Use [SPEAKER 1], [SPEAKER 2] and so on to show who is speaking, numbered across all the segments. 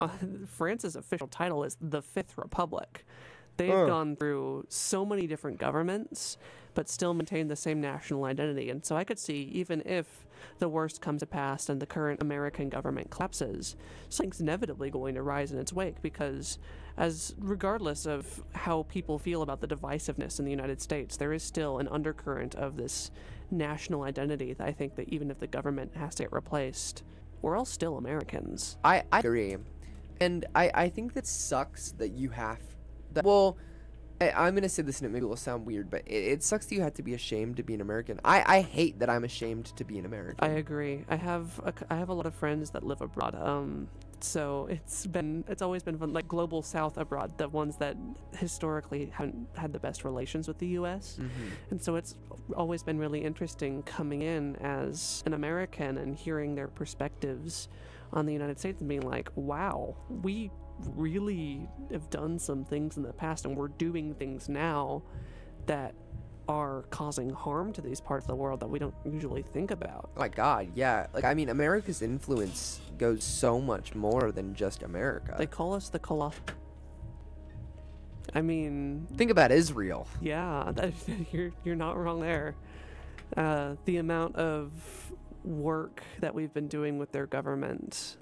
[SPEAKER 1] France's official title is the Fifth Republic. They've
[SPEAKER 2] Huh.
[SPEAKER 1] gone through so many different governments, but still maintain the same national identity. And so I could see, even if the worst comes to pass and the current American government collapses, something's inevitably going to rise in its wake, because as regardless of how people feel about the divisiveness in the United States, there is still an undercurrent of this national identity that I think that even if the government has to get replaced, we're all still Americans.
[SPEAKER 2] I agree. And I think that sucks that you have that. Well, I'm going to say this and it maybe will sound weird, but it sucks that you have to be ashamed to be an American. I hate that I'm ashamed to be an American.
[SPEAKER 1] I agree. I have a lot of friends that live abroad. So it's always been fun, like Global South abroad, the ones that historically haven't had the best relations with the U.S. And so it's always been really interesting coming in as an American and hearing their perspectives on the United States and being like, wow, we really have done some things in the past and we're doing things now that are causing harm to these parts of the world that we don't usually think about.
[SPEAKER 2] Oh my God, yeah. Like, I mean, America's influence goes so much more than just America.
[SPEAKER 1] They call us the I mean,
[SPEAKER 2] think about Israel.
[SPEAKER 1] yeah, you're not wrong there. The amount of work that we've been doing with their government,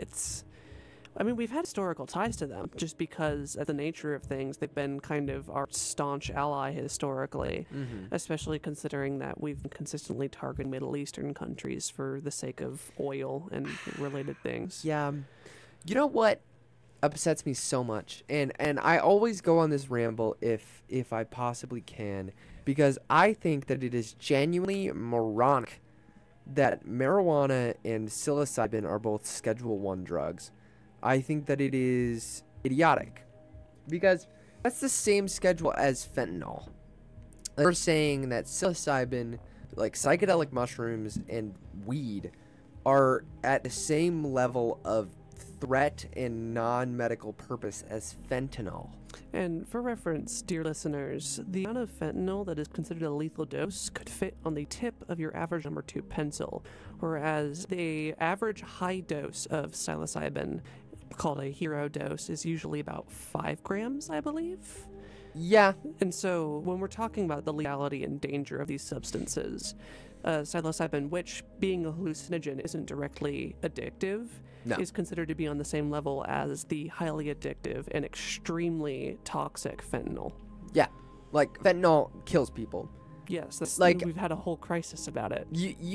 [SPEAKER 1] I mean, we've had historical ties to them just because of the nature of things. They've been kind of our staunch ally historically, especially considering that we've been consistently targeting Middle Eastern countries for the sake of oil and related things.
[SPEAKER 2] Yeah. You know what upsets me so much? And I always go on this ramble if I possibly can, because I think that it is genuinely moronic that marijuana and psilocybin are both Schedule 1 drugs. I think that it is idiotic, because that's the same schedule as fentanyl. They're saying that psilocybin, like psychedelic mushrooms and weed, are at the same level of threat and non-medical purpose as fentanyl.
[SPEAKER 1] And for reference, dear listeners, the amount of fentanyl that is considered a lethal dose could fit on the tip of your average number 2 pencil, whereas the average high dose of psilocybin, called a hero dose, is usually about 5 grams, I believe.
[SPEAKER 2] Yeah.
[SPEAKER 1] And so when we're talking about the legality and danger of these substances, psilocybin, which being a hallucinogen isn't directly addictive,
[SPEAKER 2] No.
[SPEAKER 1] is considered to be on the same level as the highly addictive and extremely toxic fentanyl.
[SPEAKER 2] Yeah. Like, fentanyl kills people.
[SPEAKER 1] Yes, that's,
[SPEAKER 2] Like-
[SPEAKER 1] we've had a whole crisis about it.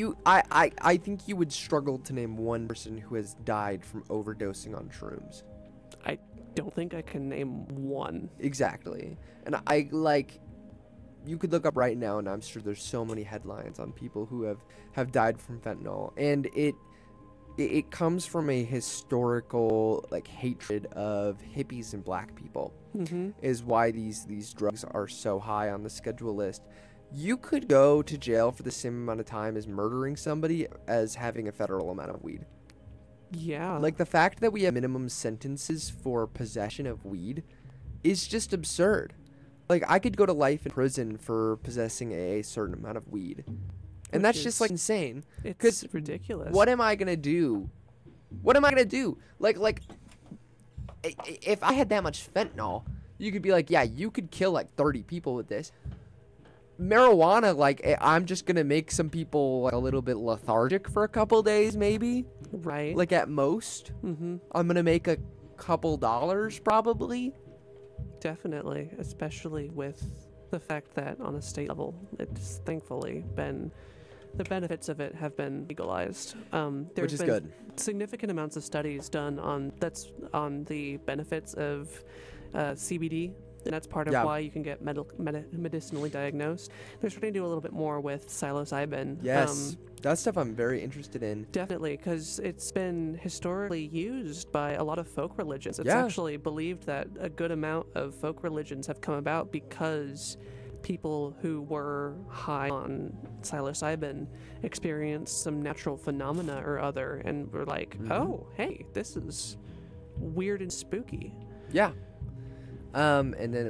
[SPEAKER 2] I think you would struggle to name one person who has died from overdosing on shrooms.
[SPEAKER 1] I don't think I can name one.
[SPEAKER 2] Exactly. And you could look up right now, and I'm sure there's so many headlines on people who have died from fentanyl. And it comes from a historical, like, hatred of hippies and black people, is why these drugs are so high on the schedule list. You could go to jail for the same amount of time as murdering somebody as having a federal amount of weed.
[SPEAKER 1] Yeah.
[SPEAKER 2] Like, the fact that we have minimum sentences for possession of weed is just absurd. Like, I could go to life in prison for possessing a certain amount of weed. And
[SPEAKER 1] Which
[SPEAKER 2] that's just,
[SPEAKER 1] is-
[SPEAKER 2] like, insane.
[SPEAKER 1] it's ridiculous.
[SPEAKER 2] What am I going to do? Like, if I had that much fentanyl, you could be like, yeah, you could kill, like, 30 people with this. Marijuana, like, I'm just going to make some people, like, a little bit lethargic for a couple days, maybe.
[SPEAKER 1] Right.
[SPEAKER 2] Like, at most. I'm going to make a couple dollars, probably.
[SPEAKER 1] Definitely, especially with the fact that on a state level, it's thankfully been, the benefits of it have been legalized.
[SPEAKER 2] Which
[SPEAKER 1] There's
[SPEAKER 2] is
[SPEAKER 1] been
[SPEAKER 2] good.
[SPEAKER 1] significant amounts of studies done on the benefits of CBD, and that's part of
[SPEAKER 2] Yeah.
[SPEAKER 1] why you can get medicinally diagnosed. They're starting to do a little bit more with psilocybin.
[SPEAKER 2] Yes. That stuff I'm very interested in.
[SPEAKER 1] Definitely, because it's been historically used by a lot of folk religions. It's
[SPEAKER 2] Yeah.
[SPEAKER 1] actually believed that a good amount of folk religions have come about because people who were high on psilocybin experienced some natural phenomena or other and were like, oh, hey, this is weird and spooky.
[SPEAKER 2] Yeah. And then